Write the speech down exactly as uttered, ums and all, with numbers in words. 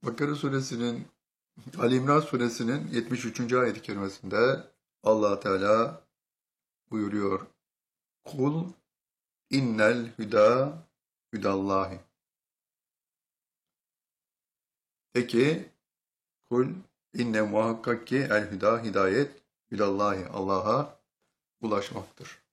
Bakara suresinin, Ali İmran suresinin yetmiş üçüncü ayet-i kerimesinde Allah Teala buyuruyor. Kul innel hüda hüdallahi. De ki, kul inne muhakkak ki el hüda hidayet hüdallahi Allah'a ulaşmaktır.